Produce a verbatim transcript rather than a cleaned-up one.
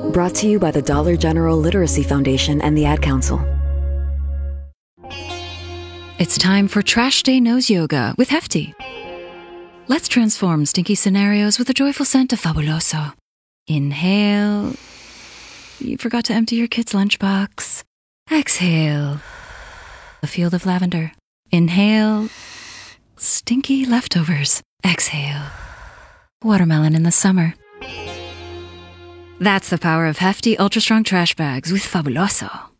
Brought to you by the Dollar General Literacy Foundation and the Ad Council. It's time for Trash Day Nose Yoga with Hefty. Let's transform stinky scenarios with a joyful scent of Fabuloso. Inhale. You forgot to empty your kid's lunchbox. Exhale. A field of lavender. Inhale. Stinky leftovers. Exhale. Watermelon in the summer. That's the power of Hefty Ultra Strong Trash Bags with Fabuloso.